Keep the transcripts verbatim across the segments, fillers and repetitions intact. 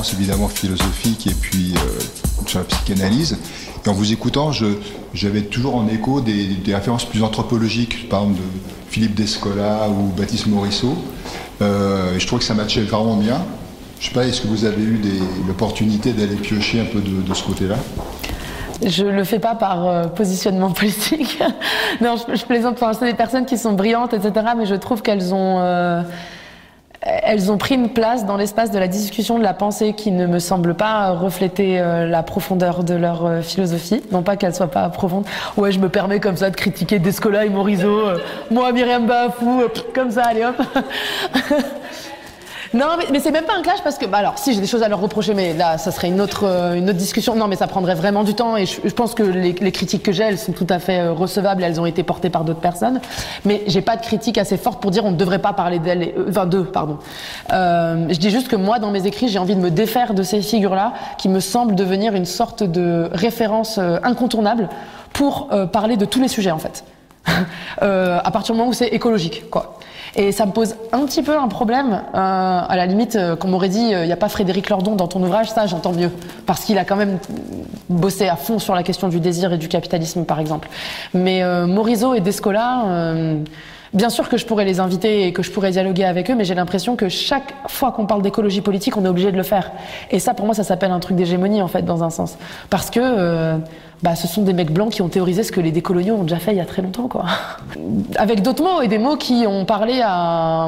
références évidemment philosophiques et puis euh, sur la psychanalyse. Et en vous écoutant, j'avais toujours en écho des, des références plus anthropologiques, par exemple de Philippe Descola ou Baptiste Morisot. Euh, et je trouve que ça matchait vraiment bien. Je ne sais pas, est-ce que vous avez eu l'opportunité d'aller piocher un peu de, de ce côté-là? Je le fais pas par euh, positionnement politique. Non, je, je plaisante. Enfin, c'est des personnes qui sont brillantes, et cetera. Mais je trouve qu'elles ont, euh, elles ont pris une place dans l'espace de la discussion, de la pensée, qui ne me semble pas refléter euh, la profondeur de leur euh, philosophie. Non pas qu'elle soit pas profonde. Ouais, je me permets comme ça de critiquer Descola et Morisot. Euh, moi, Myriam Bafou, euh, comme ça, allez hop. Non, mais, mais c'est même pas un clash parce que, bah alors, si j'ai des choses à leur reprocher, mais là, ça serait une autre, euh, une autre discussion. Non, mais ça prendrait vraiment du temps et je, je pense que les, les critiques que j'ai, elles sont tout à fait euh, recevables et elles ont été portées par d'autres personnes. Mais j'ai pas de critique assez forte pour dire on ne devrait pas parler d'elles, euh, enfin d'eux, pardon. Euh, je dis juste que moi, dans mes écrits, j'ai envie de me défaire de ces figures-là qui me semblent devenir une sorte de référence euh, incontournable pour euh, parler de tous les sujets, en fait. euh, à partir du moment où c'est écologique, quoi. Et ça me pose un petit peu un problème, euh, à la limite, euh, qu'on m'aurait dit, il euh, n'y a pas Frédéric Lordon dans ton ouvrage, ça j'entends mieux, parce qu'il a quand même bossé à fond sur la question du désir et du capitalisme, par exemple. Mais euh, Morisot et Descola, euh, bien sûr que je pourrais les inviter et que je pourrais dialoguer avec eux, mais j'ai l'impression que chaque fois qu'on parle d'écologie politique, on est obligé de le faire. Et ça, pour moi, ça s'appelle un truc d'hégémonie, en fait, dans un sens. Parce que... Euh, Bah, ce sont des mecs blancs qui ont théorisé ce que les décoloniaux ont déjà fait il y a très longtemps, quoi. Avec d'autres mots, et des mots qui ont parlé à,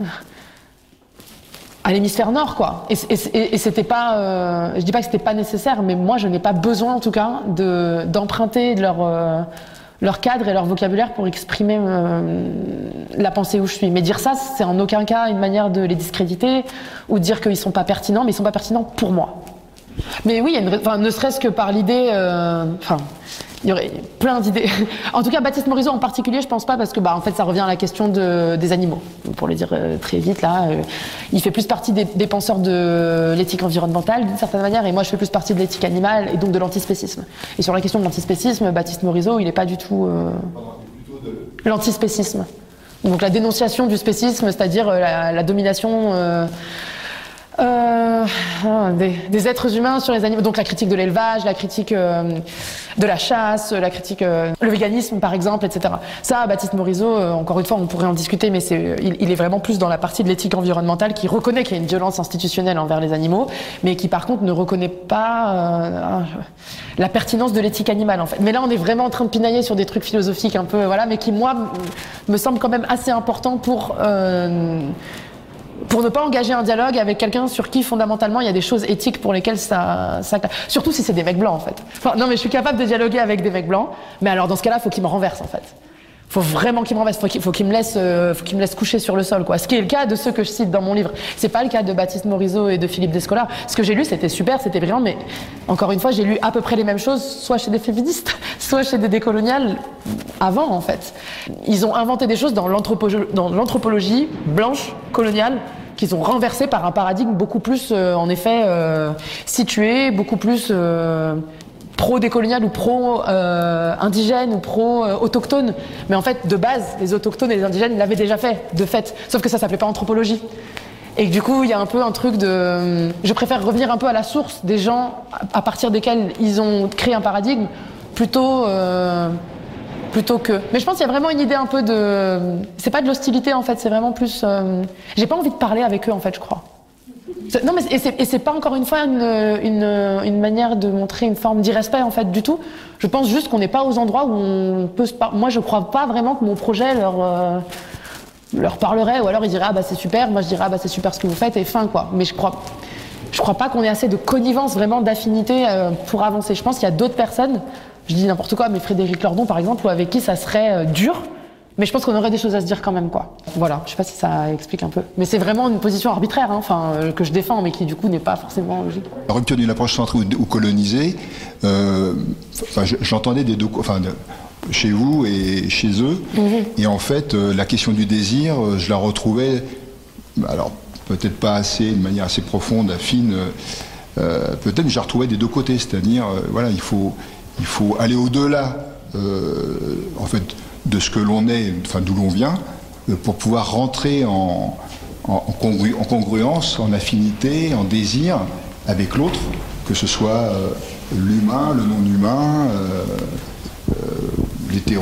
à l'hémisphère nord, quoi. Et, et, et c'était pas, euh... je dis pas que c'était pas nécessaire, mais moi je n'ai pas besoin, en tout cas, de, d'emprunter de leur, euh, leur cadre et leur vocabulaire pour exprimer euh, la pensée où je suis. Mais dire ça, c'est en aucun cas une manière de les discréditer ou de dire qu'ils sont pas pertinents, mais ils sont pas pertinents pour moi. Mais oui, il y a une, enfin, ne serait-ce que par l'idée, euh, enfin, il y aurait plein d'idées. En tout cas, Baptiste Morisot en particulier, je pense pas, parce que bah, en fait, ça revient à la question de, des animaux. Pour le dire euh, très vite, là, euh, il fait plus partie des, des penseurs de l'éthique environnementale, d'une certaine manière, et moi, je fais plus partie de l'éthique animale et donc de l'antispécisme. Et sur la question de l'antispécisme, Baptiste Morisot, il n'est pas du tout euh, l'antispécisme. Donc la dénonciation du spécisme, c'est-à-dire euh, la, la domination. Euh, Euh, des, des êtres humains sur les animaux, donc la critique de l'élevage, la critique euh, de la chasse, la critique, euh, le véganisme par exemple, et cetera. Ça, Baptiste Morisot, euh, encore une fois, on pourrait en discuter, mais c'est, il, il est vraiment plus dans la partie de l'éthique environnementale qui reconnaît qu'il y a une violence institutionnelle envers les animaux, mais qui par contre ne reconnaît pas euh, la pertinence de l'éthique animale en fait. Mais là, on est vraiment en train de pinailler sur des trucs philosophiques un peu, voilà, mais qui moi me semblent quand même assez importants pour euh, pour ne pas engager un dialogue avec quelqu'un sur qui fondamentalement il y a des choses éthiques pour lesquelles ça, ça... surtout si c'est des mecs blancs en fait. Enfin, non mais je suis capable de dialoguer avec des mecs blancs, mais alors dans ce cas-là, faut qu'ils me renversent en fait. Faut vraiment qu'ils me renversent, faut qu'ils faut qu'ils me laissent, euh, faut qu'ils me laissent coucher sur le sol quoi. Ce qui est le cas de ceux que je cite dans mon livre. C'est pas le cas de Baptiste Morisot et de Philippe Descola. Ce que j'ai lu, c'était super, c'était brillant, mais encore une fois, j'ai lu à peu près les mêmes choses, soit chez des féministes, soit chez des décoloniales avant en fait. Ils ont inventé des choses dans l'anthropologie, dans l'anthropologie blanche coloniale, qu'ils ont renversé par un paradigme beaucoup plus, euh, en effet, euh, situé, beaucoup plus euh, pro-décolonial ou pro-indigène euh, ou pro-autochtone. Mais en fait, de base, les autochtones et les indigènes, ils l'avaient déjà fait, de fait. Sauf que ça s'appelait pas anthropologie. Et que du coup, il y a un peu un truc de... Je préfère revenir un peu à la source des gens à partir desquels ils ont créé un paradigme, plutôt... Euh, plutôt que... Mais je pense qu'il y a vraiment une idée un peu de... C'est pas de l'hostilité en fait, c'est vraiment plus... Euh... J'ai pas envie de parler avec eux en fait, je crois. Non mais et c'est, et c'est pas encore une fois une, une, une manière de montrer une forme d'irrespect en fait du tout. Je pense juste qu'on n'est pas aux endroits où on peut se parler. Moi je crois pas vraiment que mon projet leur, euh, leur parlerait, ou alors ils diraient ah bah c'est super, moi je dirais ah bah c'est super ce que vous faites et fin quoi. Mais je crois... Je crois pas qu'on ait assez de connivence, vraiment d'affinité euh, pour avancer. Je pense qu'il y a d'autres personnes, je dis n'importe quoi, mais Frédéric Lordon par exemple, ou avec qui ça serait euh, dur, mais je pense qu'on aurait des choses à se dire quand même, quoi. Voilà, je sais pas si ça explique un peu. Mais c'est vraiment une position arbitraire, hein, enfin, euh, que je défends, mais qui du coup n'est pas forcément logique. La rupture d'une approche centrée ou, ou colonisée, euh, j'entendais des deux, enfin, de, chez vous et chez eux, mm-hmm. Et en fait, euh, la question du désir, euh, je la retrouvais, alors peut-être pas assez, de manière assez profonde, fine, euh, peut-être, mais je la retrouvais des deux côtés, c'est-à-dire, euh, voilà, il faut, il faut aller au-delà, euh, en fait, de ce que l'on est, enfin d'où l'on vient, euh, pour pouvoir rentrer en, en, en, congru, en congruence, en affinité, en désir, avec l'autre, que ce soit euh, l'humain, le non-humain, euh, euh, l'hétéro,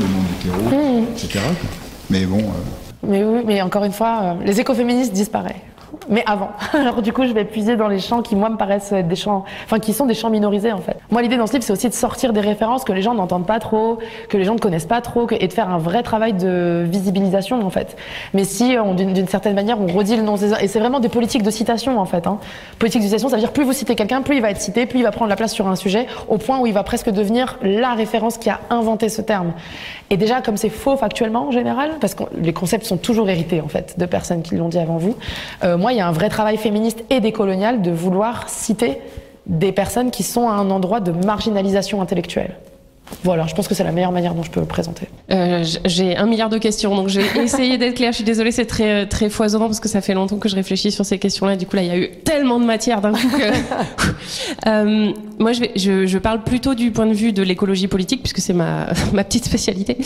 le non-hétéro, mmh. et cetera. Mais bon... Euh... Mais oui, mais encore une fois, euh, les écoféministes disparaissent. Mais avant. Alors du coup, je vais puiser dans les champs qui, moi, me paraissent être des champs, enfin, qui sont des champs minorisés, en fait. Moi, l'idée dans ce livre, c'est aussi de sortir des références que les gens n'entendent pas trop, que les gens ne connaissent pas trop, que, et de faire un vrai travail de visibilisation, en fait. Mais si, d'une certaine manière, on redit le nom, et c'est vraiment des politiques de citation, en fait. Hein. Politique de citation, ça veut dire plus vous citez quelqu'un, plus il va être cité, plus il va prendre la place sur un sujet, au point où il va presque devenir la référence qui a inventé ce terme. Et déjà, comme c'est faux factuellement, en général, parce que les concepts sont toujours hérités, en fait, de personnes qui l'ont dit avant vous, euh, moi, il y a un vrai travail féministe et décolonial de vouloir citer des personnes qui sont à un endroit de marginalisation intellectuelle. Voilà, je pense que c'est la meilleure manière dont je peux le présenter. Euh, j'ai un milliard de questions, donc je vais essayer d'être claire. Je suis désolée, c'est très, très foisonnant parce que ça fait longtemps que je réfléchis sur ces questions-là. Du coup, là, il y a eu tellement de matière d'un coup que... euh, moi, je, vais, je, je parle plutôt du point de vue de l'écologie politique, puisque c'est ma, ma petite spécialité.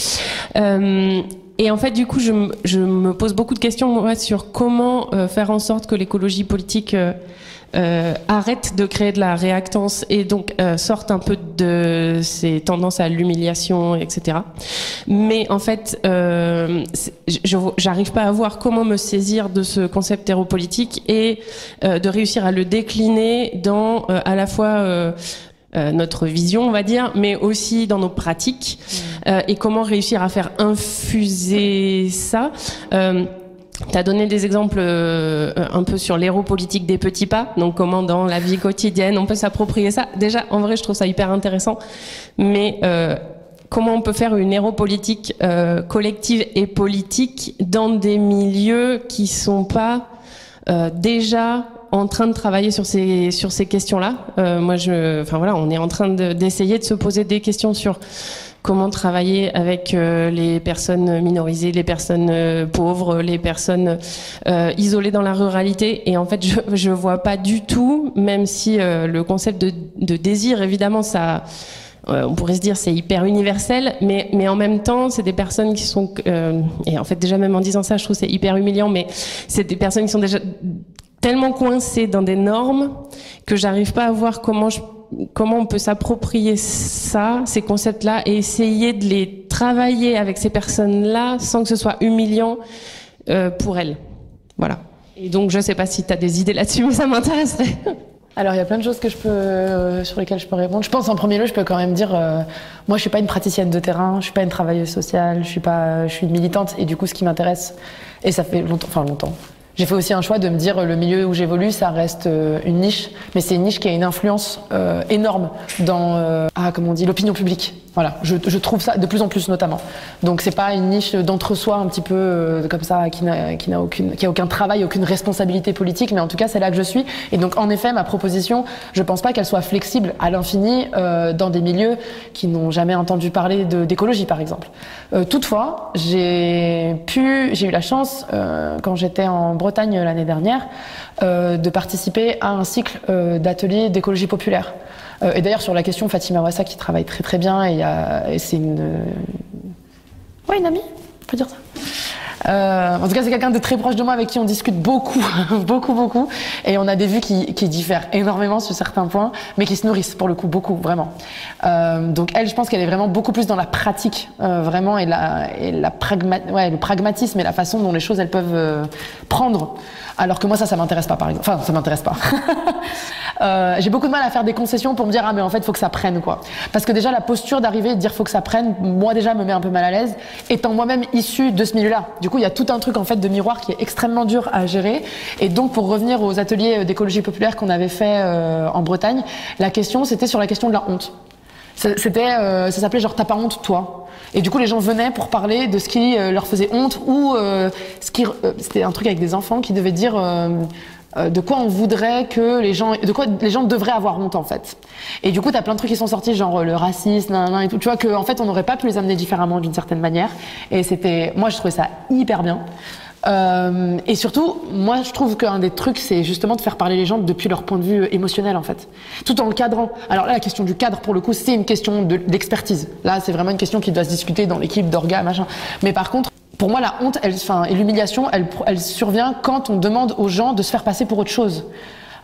Euh, Et en fait, du coup, je, je me pose beaucoup de questions moi, sur comment euh, faire en sorte que l'écologie politique euh, euh, arrête de créer de la réactance et donc euh, sorte un peu de ces tendances à l'humiliation, et cetera. Mais en fait, euh, je j'arrive pas à voir comment me saisir de ce concept héropolitique et euh, de réussir à le décliner dans euh, à la fois... Euh, Euh, notre vision, on va dire, mais aussi dans nos pratiques, mmh. euh, et comment réussir à faire infuser ça. Euh, tu as donné des exemples euh, un peu sur l'héropolitique des petits pas, donc comment dans la vie quotidienne on peut s'approprier ça. Déjà, en vrai, je trouve ça hyper intéressant, mais euh, comment on peut faire une héropolitique euh, collective et politique dans des milieux qui sont pas euh, déjà en train de travailler sur ces sur ces questions-là. Euh, moi, je, enfin voilà, on est en train de, d'essayer de se poser des questions sur comment travailler avec euh, les personnes minorisées, les personnes euh, pauvres, les personnes euh, isolées dans la ruralité. Et en fait, je je vois pas du tout, même si euh, le concept de, de désir, évidemment, ça. On pourrait se dire c'est hyper universel, mais mais en même temps c'est des personnes qui sont euh, et en fait déjà même en disant ça je trouve c'est hyper humiliant, mais c'est des personnes qui sont déjà tellement coincées dans des normes que j'arrive pas à voir comment je, comment on peut s'approprier ça, ces concepts-là, et essayer de les travailler avec ces personnes-là sans que ce soit humiliant euh, pour elles. Voilà. Et donc je sais pas si tu as des idées là-dessus, mais ça m'intéresserait. Alors, il y a plein de choses que je peux, euh, sur lesquelles je peux répondre. Je pense, en premier lieu, je peux quand même dire, euh, moi, je suis pas une praticienne de terrain, je suis pas une travailleuse sociale, je suis pas, je suis une militante. Et du coup, ce qui m'intéresse, et ça fait longtemps, enfin longtemps, j'ai fait aussi un choix de me dire, le milieu où j'évolue, ça reste euh, une niche, mais c'est une niche qui a une influence euh, énorme dans, euh, ah, comment on dit, l'opinion publique. Voilà, je, je trouve ça de plus en plus notamment. Donc c'est pas une niche d'entre-soi un petit peu euh, comme ça qui n'a qui n'a aucune qui a aucun travail, aucune responsabilité politique, mais en tout cas c'est là que je suis. Et donc en effet ma proposition, je pense pas qu'elle soit flexible à l'infini euh, dans des milieux qui n'ont jamais entendu parler de, d'écologie par exemple. Euh, toutefois, j'ai pu, j'ai eu la chance euh, quand j'étais en Bretagne l'année dernière euh, de participer à un cycle euh, d'ateliers d'écologie populaire. Euh, et d'ailleurs sur la question, Fatima Ouassa qui travaille très très bien, et, euh, et c'est une, euh... ouais, une amie, on peut dire ça. Euh, en tout cas, c'est quelqu'un de très proche de moi avec qui on discute beaucoup, beaucoup, beaucoup, et on a des vues qui, qui diffèrent énormément sur certains points, mais qui se nourrissent pour le coup beaucoup, vraiment. Euh, donc elle, je pense qu'elle est vraiment beaucoup plus dans la pratique, euh, vraiment, et la, et la pragma... ouais, le pragmatisme et la façon dont les choses elles peuvent euh, prendre. Alors que moi, ça, ça m'intéresse pas, par exemple. Enfin, ça m'intéresse pas. euh, j'ai beaucoup de mal à faire des concessions pour me dire, ah, mais en fait, faut que ça prenne, quoi. Parce que déjà, la posture d'arriver et de dire, faut que ça prenne, moi, déjà, me met un peu mal à l'aise, étant moi-même issue de ce milieu-là. Du coup, il y a tout un truc, en fait, de miroir qui est extrêmement dur à gérer. Et donc, pour revenir aux ateliers d'écologie populaire qu'on avait fait euh, en Bretagne, la question, c'était sur la question de la honte. C'était, euh, ça s'appelait genre, t'as pas honte, toi? Et du coup, les gens venaient pour parler de ce qui euh, leur faisait honte, ou euh, ce qui, euh, c'était un truc avec des enfants qui devaient dire euh, euh, de quoi on voudrait que les gens, de quoi les gens devraient avoir honte en fait. Et du coup, t'as plein de trucs qui sont sortis, genre le racisme, nan, nan, et tout. Tu vois que en fait, on n'aurait pas pu les amener différemment d'une certaine manière. Et c'était, moi, je trouvais ça hyper bien. Euh, et surtout, moi, je trouve qu'un des trucs, c'est justement de faire parler les gens depuis leur point de vue émotionnel, en fait, tout en le cadrant. Alors là, la question du cadre, pour le coup, c'est une question de, d'expertise. Là, c'est vraiment une question qui doit se discuter dans l'équipe d'orga, machin. Mais par contre, pour moi, la honte, elle, enfin, et l'humiliation, elle, elle survient quand on demande aux gens de se faire passer pour autre chose.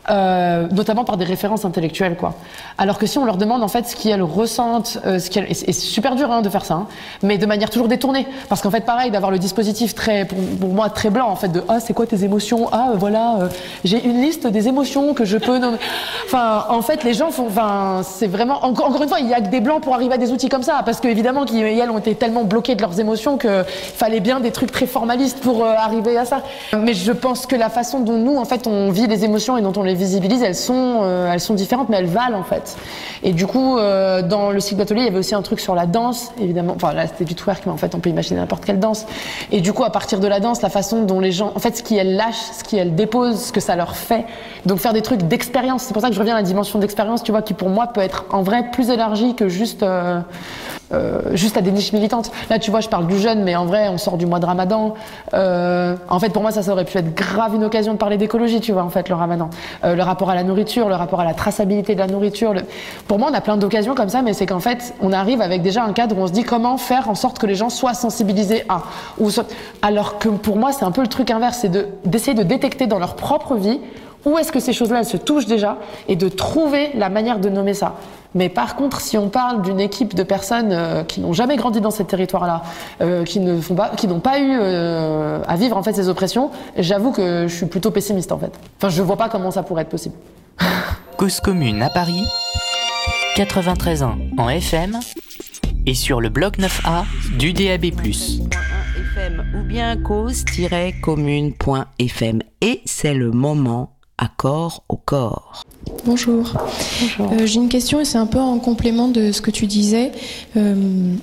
Euh, notamment par des références intellectuelles, quoi. Alors que si on leur demande en fait ce qu'elles ressentent, euh, ce qu'elles, et c'est super dur hein, de faire ça, hein, mais de manière toujours détournée, parce qu'en fait pareil d'avoir le dispositif très, pour, pour moi très blanc en fait de ah c'est quoi tes émotions, ah euh, voilà euh, j'ai une liste des émotions que je peux nommer. Enfin en fait les gens font, enfin c'est vraiment encore, encore une fois il y a que des blancs pour arriver à des outils comme ça, parce que évidemment qu'ils elles ont été tellement bloqués de leurs émotions que fallait bien des trucs très formalistes pour euh, arriver à ça. Mais je pense que la façon dont nous en fait on vit les émotions et dont on les visibilise, elles sont, euh, elles sont différentes, mais elles valent en fait. Et du coup, euh, dans le cycle d'atelier, il y avait aussi un truc sur la danse, évidemment. Enfin là, c'était du twerk, mais en fait, on peut imaginer n'importe quelle danse. Et du coup, à partir de la danse, la façon dont les gens, en fait, ce qu'elles lâchent, ce qu'elles déposent, ce que ça leur fait. Donc faire des trucs d'expérience. C'est pour ça que je reviens à la dimension d'expérience, tu vois, qui pour moi peut être en vrai plus élargie que juste. Euh, Euh, juste à des niches militantes. Là, tu vois, je parle du jeûne, mais en vrai, on sort du mois de Ramadan. Euh, en fait, pour moi, ça, ça aurait pu être grave une occasion de parler d'écologie, tu vois, en fait, le Ramadan. Euh, le rapport à la nourriture, le rapport à la traçabilité de la nourriture. Le... Pour moi, on a plein d'occasions comme ça, mais c'est qu'en fait, on arrive avec déjà un cadre où on se dit comment faire en sorte que les gens soient sensibilisés à. Ou soit... Alors que pour moi, c'est un peu le truc inverse, c'est de, d'essayer de détecter dans leur propre vie où est-ce que ces choses-là, elles se touchent déjà, et de trouver la manière de nommer ça. Mais par contre, si on parle d'une équipe de personnes euh, qui n'ont jamais grandi dans ces territoires-là, euh, qui ne font pas, qui n'ont pas eu euh, à vivre en fait ces oppressions, j'avoue que je suis plutôt pessimiste en fait. Enfin, je vois pas comment ça pourrait être possible. Cause commune à Paris, quatre-vingt-treize ans en F M et sur le bloc neuf A du D A B plus. F M ou bien cause tiret commune point F M. Et c'est le moment à corps au corps. Bonjour. Bonjour. Euh, j'ai une question et c'est un peu en complément de ce que tu disais, euh,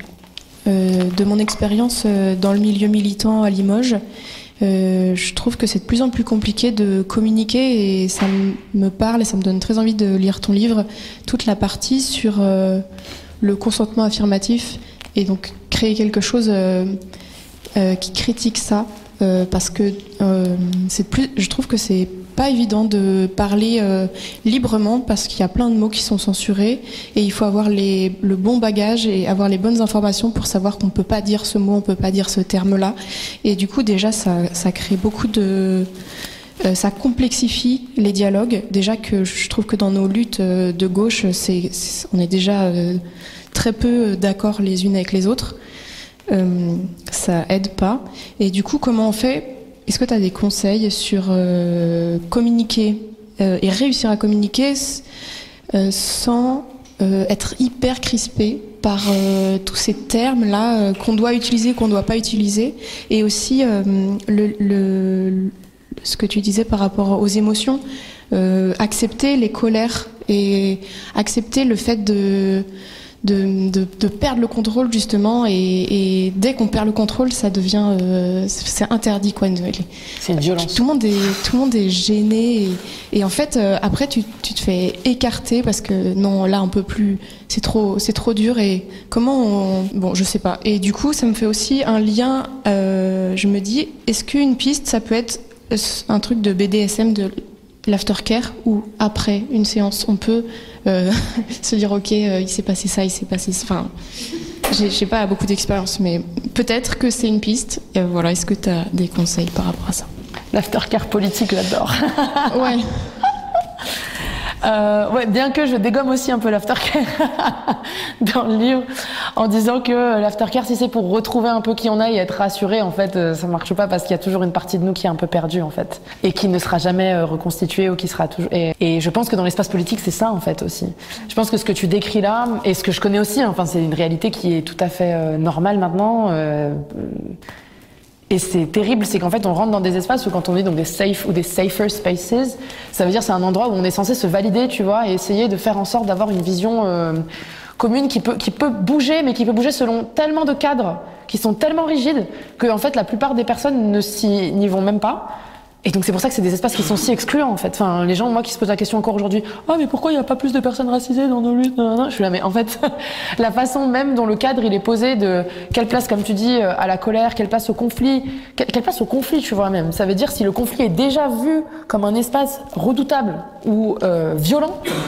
euh, de mon expérience euh, dans le milieu militant à Limoges. Euh, je trouve que c'est de plus en plus compliqué de communiquer et ça m- me parle et ça me donne très envie de lire ton livre, toute la partie sur euh, le consentement affirmatif et donc créer quelque chose euh, euh, qui critique ça euh, parce que euh, c'est plus, je trouve que c'est pas évident de parler euh, librement parce qu'il y a plein de mots qui sont censurés et il faut avoir les, le bon bagage et avoir les bonnes informations pour savoir qu'on peut pas dire ce mot, on peut pas dire ce terme-là. Et du coup, déjà, ça, ça crée beaucoup de... Euh, ça complexifie les dialogues. Déjà que je trouve que dans nos luttes euh, de gauche, c'est, c'est, on est déjà euh, très peu d'accord les unes avec les autres. Euh, ça aide pas. Et du coup, comment on fait ? Est-ce que tu as des conseils sur euh, communiquer euh, et réussir à communiquer euh, sans euh, être hyper crispé par euh, tous ces termes-là euh, qu'on doit utiliser, qu'on ne doit pas utiliser, et aussi euh, le, le, ce que tu disais par rapport aux émotions, euh, accepter les colères et accepter le fait de... De, de, de perdre le contrôle justement et, et dès qu'on perd le contrôle ça devient euh, c'est interdit quoi. C'est une violence. Tout le monde est, tout le monde est gêné et, et en fait euh, après tu, tu te fais écarter parce que non là on peut plus, c'est trop, c'est trop dur et comment on, bon je sais pas. Et du coup ça me fait aussi un lien, euh, je me dis est-ce qu'une piste ça peut être un truc de B D S M, de l'aftercare, ou après une séance on peut euh, se dire ok euh, il s'est passé ça, il s'est passé ça. Enfin, j'ai, j'ai pas beaucoup d'expérience mais peut-être que c'est une piste. Et voilà, est-ce que tu as des conseils par rapport à ça? L'aftercare politique, j'adore. Ouais. Euh, ouais, bien que je dégomme aussi un peu l'aftercare dans le livre, en disant que l'aftercare, si c'est pour retrouver un peu qui on a et être rassuré, en fait, ça marche pas parce qu'il y a toujours une partie de nous qui est un peu perdue, en fait, et qui ne sera jamais reconstituée ou qui sera toujours. Et, et je pense que dans l'espace politique, c'est ça, en fait, aussi. Je pense que ce que tu décris là, et ce que je connais aussi, enfin, c'est une réalité qui est tout à fait euh, normale maintenant. Euh, Et c'est terrible, c'est qu'en fait on rentre dans des espaces où quand on est dans des safe ou des safer spaces, ça veut dire c'est un endroit où on est censé se valider, tu vois, et essayer de faire en sorte d'avoir une vision euh, commune qui peut, qui peut bouger, mais qui peut bouger selon tellement de cadres qui sont tellement rigides que en fait la plupart des personnes ne s'y, n'y vont même pas. Et donc c'est pour ça que c'est des espaces qui sont si excluants en fait. Enfin, les gens, moi, qui se posent la question encore aujourd'hui, ah mais pourquoi il n'y a pas plus de personnes racisées dans nos luttes? Je suis là, mais en fait, la façon même dont le cadre il est posé de quelle place, comme tu dis, à la colère, quelle place au conflit, quelle place au conflit, tu vois même. Ça veut dire si le conflit est déjà vu comme un espace redoutable ou euh, violent,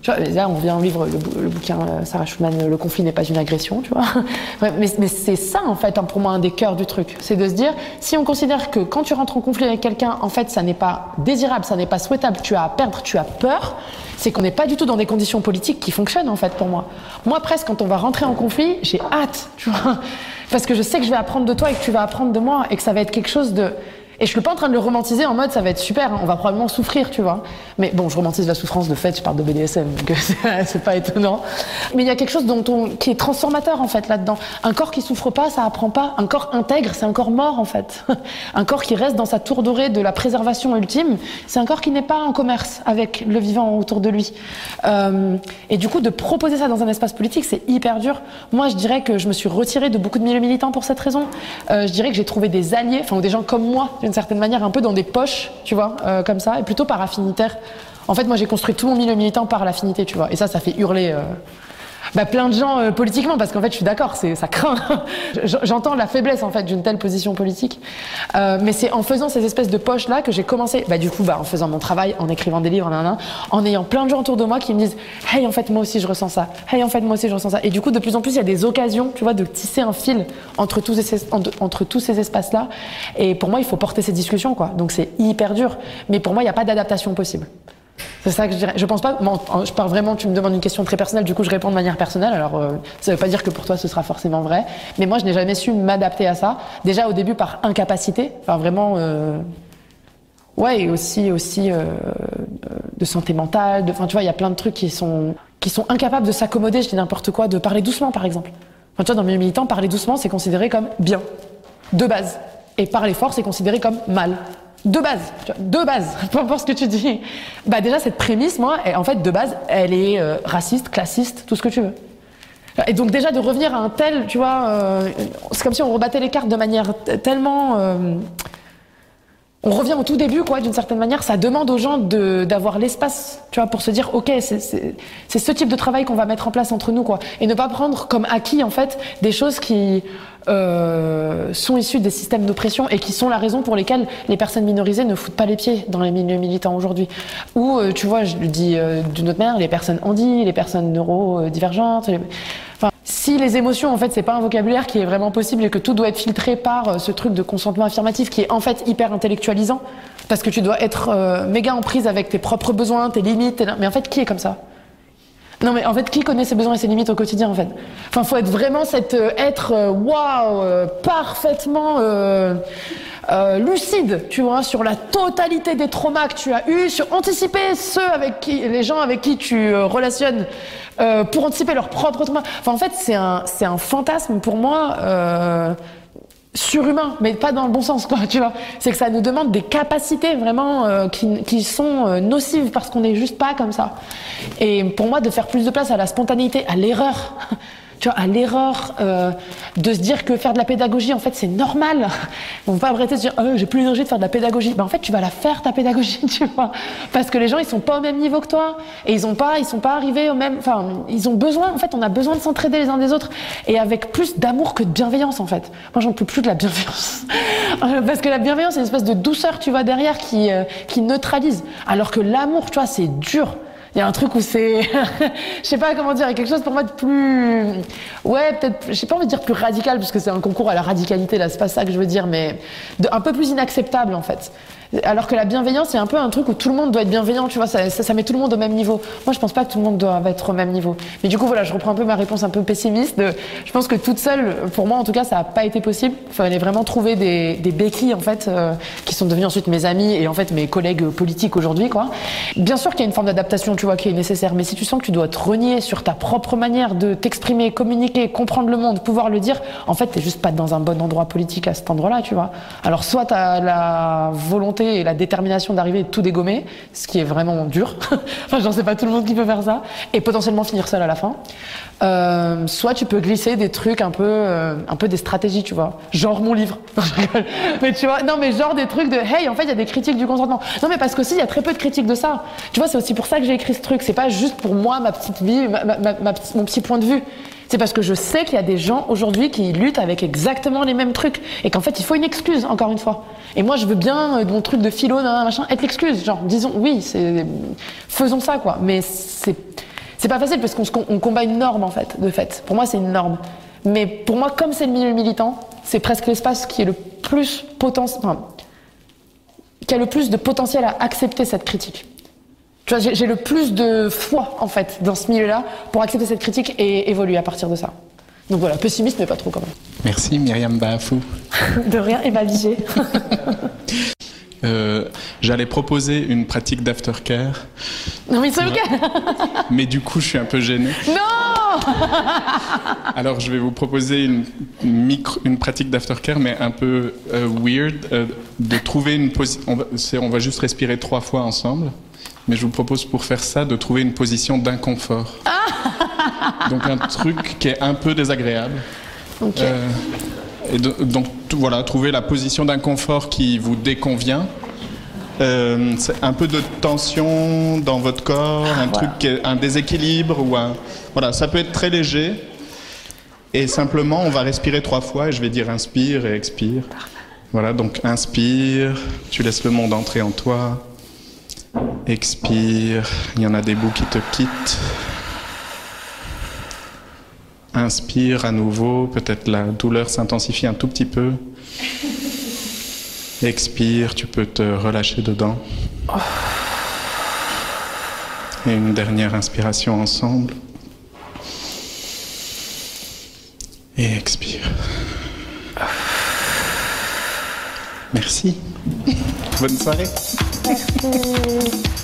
Tu vois, là, on vient vivre le, bou- le bouquin euh, Sarah Schulman, Le conflit n'est pas une agression, tu vois. Ouais, mais, mais c'est ça, en fait, hein, pour moi, un des cœurs du truc. C'est de se dire, si on considère que quand tu rentres en conflit avec quelqu'un, en fait, ça n'est pas désirable, ça n'est pas souhaitable, tu as à perdre, tu as peur, c'est qu'on n'est pas du tout dans des conditions politiques qui fonctionnent, en fait, pour moi. Moi, presque, quand on va rentrer en conflit, j'ai hâte, tu vois. Parce que je sais que je vais apprendre de toi et que tu vas apprendre de moi et que ça va être quelque chose de... Et je suis pas en train de le romantiser en mode ça va être super, hein, on va probablement souffrir, tu vois. Mais bon, je romantise la souffrance de fait, je parle de B D S M, donc c'est pas étonnant. Mais il y a quelque chose dont on, qui est transformateur en fait là-dedans. Un corps qui souffre pas, ça apprend pas. Un corps intègre, c'est un corps mort en fait. Un corps qui reste dans sa tour dorée de la préservation ultime, c'est un corps qui n'est pas en commerce avec le vivant autour de lui. Euh, et du coup, de proposer ça dans un espace politique, c'est hyper dur. Moi, je dirais que je me suis retirée de beaucoup de milieux militants pour cette raison. Euh, je dirais que j'ai trouvé des alliés, enfin ou des gens comme moi, d'une certaine manière, un peu dans des poches, tu vois, euh, comme ça, et plutôt par affinitaire. En fait, moi, j'ai construit tout mon milieu militant par l'affinité, tu vois, et ça, ça fait hurler euh, bah, plein de gens euh, politiquement, parce qu'en fait, je suis d'accord, c'est, ça craint. J'entends la faiblesse, en fait, d'une telle position politique. Euh, mais c'est en faisant ces espèces de poches-là que j'ai commencé, bah, du coup, bah, en faisant mon travail, en écrivant des livres, nan, nan, en ayant plein de gens autour de moi qui me disent « Hey, en fait, moi aussi, je ressens ça. Hey, en fait, moi aussi, je ressens ça. » Et du coup, de plus en plus, il y a des occasions, tu vois, de tisser un fil entre tous ces, entre, entre tous ces espaces-là. Et pour moi, il faut porter ces discussions, quoi. Donc, c'est hyper dur. Mais pour moi, il n'y a pas d'adaptation possible. C'est ça que je dirais. Je pense pas. Bon, je parle vraiment. Tu me demandes une question très personnelle. Du coup, je réponds de manière personnelle. Alors, euh, ça veut pas dire que pour toi, ce sera forcément vrai. Mais moi, je n'ai jamais su m'adapter à ça. Déjà au début par incapacité. Enfin, vraiment. Euh... Ouais, et aussi, aussi euh, de santé mentale. De... Enfin, tu vois, il y a plein de trucs qui sont qui sont incapables de s'accommoder. Je dis n'importe quoi. De parler doucement, par exemple. Enfin, tu vois, dans le milieu militant, parler doucement, c'est considéré comme bien, de base. Et parler fort, c'est considéré comme mal. De base, tu vois, de base, peu importe ce que tu dis. Bah déjà, cette prémisse, moi, elle, en fait, de base, elle est euh, raciste, classiste, tout ce que tu veux. Et donc déjà, de revenir à un tel, tu vois, euh, c'est comme si on rebattait les cartes de manière t- tellement... Euh, on revient au tout début, quoi, d'une certaine manière. Ça demande aux gens de, d'avoir l'espace, tu vois, pour se dire, ok, c'est, c'est, c'est ce type de travail qu'on va mettre en place entre nous, quoi. Et ne pas prendre comme acquis, en fait, des choses qui euh, sont issues des systèmes d'oppression et qui sont la raison pour lesquelles les personnes minorisées ne foutent pas les pieds dans les milieux militants aujourd'hui. Ou, euh, tu vois, je le dis euh, d'une autre manière, les personnes handies, les personnes neurodivergentes, les... Enfin, si les émotions, en fait, c'est pas un vocabulaire qui est vraiment possible et que tout doit être filtré par euh, ce truc de consentement affirmatif qui est en fait hyper intellectualisant, parce que tu dois être euh, méga en prise avec tes propres besoins, tes limites, tes... mais en fait, qui est comme ça ? Non, mais en fait, qui connaît ses besoins et ses limites au quotidien, en fait ? Enfin, faut être vraiment cet euh, être, waouh, wow, euh, parfaitement euh, euh, lucide, tu vois, sur la totalité des traumas que tu as eus, sur anticiper ceux avec qui, les gens avec qui tu euh, relationnes, euh, pour anticiper leurs propres traumas. Enfin, en fait, c'est un, c'est un fantasme pour moi. Euh, surhumain, mais pas dans le bon sens, quoi, tu vois. C'est que ça nous demande des capacités vraiment euh, qui, qui sont euh, nocives parce qu'on n'est juste pas comme ça. Et pour moi, de faire plus de place à la spontanéité, à l'erreur, tu vois, à l'erreur, euh, de se dire que faire de la pédagogie, en fait, c'est normal. On ne peut pas arrêter de se dire, oh, j'ai plus l'énergie de faire de la pédagogie. Ben, en fait, tu vas la faire, ta pédagogie, tu vois. Parce que les gens, ils sont pas au même niveau que toi. Et ils ont pas, ils sont pas arrivés au même, enfin, ils ont besoin, en fait, on a besoin de s'entraider les uns des autres. Et avec plus d'amour que de bienveillance, en fait. Moi, j'en peux plus de la bienveillance. Parce que la bienveillance, c'est une espèce de douceur, tu vois, derrière, qui, euh, qui neutralise. Alors que l'amour, tu vois, c'est dur. Il y a un truc où c'est, je sais pas comment dire, il y a quelque chose pour moi de plus, ouais, peut-être, j'ai pas envie de dire plus radical, parce que c'est un concours à la radicalité, là, c'est pas ça que je veux dire, mais de, un peu plus inacceptable, en fait. Alors que la bienveillance, c'est un peu un truc où tout le monde doit être bienveillant, tu vois, ça, ça, ça met tout le monde au même niveau. Moi, je pense pas que tout le monde doit être au même niveau. Mais du coup, voilà, je reprends un peu ma réponse un peu pessimiste. De, je pense que toute seule, pour moi, en tout cas, ça a pas été possible. Il fallait vraiment trouver des, des béquilles, en fait, euh, qui sont devenues ensuite mes amis et en fait mes collègues politiques aujourd'hui, quoi. Bien sûr qu'il y a une forme d'adaptation, tu vois, qui est nécessaire. Mais si tu sens que tu dois te renier sur ta propre manière de t'exprimer, communiquer, comprendre le monde, pouvoir le dire, en fait, t'es juste pas dans un bon endroit politique à cet endroit-là, tu vois. Alors, soit t'as la volonté et la détermination d'arriver et de tout dégommer, ce qui est vraiment dur. Enfin, j'en sais pas tout le monde qui peut faire ça, et potentiellement finir seul à la fin. Euh, soit tu peux glisser des trucs un peu, euh, un peu des stratégies, tu vois. Genre mon livre. Mais tu vois, non, mais genre des trucs de, hey, en fait, il y a des critiques du consentement. Non, mais parce qu'aussi, il y a très peu de critiques de ça. Tu vois, c'est aussi pour ça que j'ai écrit ce truc. C'est pas juste pour moi, ma petite vie, ma, ma, ma, ma, mon petit point de vue. C'est parce que je sais qu'il y a des gens aujourd'hui qui luttent avec exactement les mêmes trucs et qu'en fait il faut une excuse, encore une fois. Et moi je veux bien euh, mon truc de philo, nan, machin, être l'excuse. Genre disons oui, c'est, faisons ça, quoi. Mais c'est, C'est pas facile parce qu'on on combat une norme en fait, de fait. Pour moi, c'est une norme. Mais pour moi, comme c'est le milieu militant, c'est presque l'espace qui est le plus potentiel, enfin, qui a le plus de potentiel à accepter cette critique. Tu vois, j'ai, j'ai le plus de foi en fait dans ce milieu-là pour accepter cette critique et évoluer à partir de ça. Donc voilà, pessimiste mais pas trop quand même. Merci Myriam Baafou. De rien, Eva Ligier. Euh, j'allais proposer une pratique d'aftercare. Non mais c'est ok. Mais du coup, je suis un peu gêné. Non. Alors, je vais vous proposer une, micro, une pratique d'aftercare, mais un peu euh, weird, euh, de trouver une position. On, on va juste respirer trois fois ensemble. Mais je vous propose pour faire ça de trouver une position d'inconfort. Ah. Donc un truc qui est un peu désagréable. Ok. Euh, et de, donc tout, voilà, trouver la position d'inconfort qui vous déconvient. Euh, c'est un peu de tension dans votre corps, un voilà. truc, qui est, un déséquilibre ou un, voilà, ça peut être très léger. Et simplement, on va respirer trois fois et je vais dire inspire et expire. Voilà, donc inspire, tu laisses le monde entrer en toi. Expire, il y en a des bouts qui te quittent. Inspire à nouveau, peut-être la douleur s'intensifie un tout petit peu. Expire, tu peux te relâcher dedans. Et une dernière inspiration ensemble. Et expire. Merci. Bonne soirée. Merci.